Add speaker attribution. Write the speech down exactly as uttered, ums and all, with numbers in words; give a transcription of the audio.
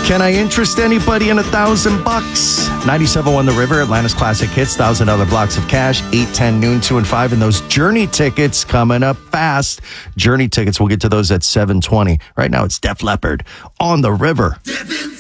Speaker 1: Can I interest anybody in a thousand bucks? ninety-seven point one The River, Atlanta's classic hits, thousand other blocks of cash, eight, ten, noon, two, and five, and those Journey tickets coming up fast. Journey tickets, we'll get to those at seven twenty. Right now, it's Def Leppard on The River.